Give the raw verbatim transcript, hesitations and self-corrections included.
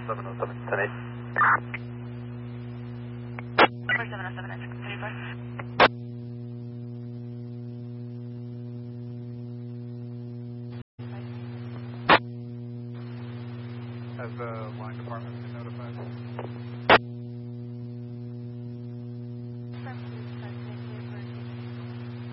seven oh seven, ten eight. four seven oh seven at six thirty-four. Has the line department been notified?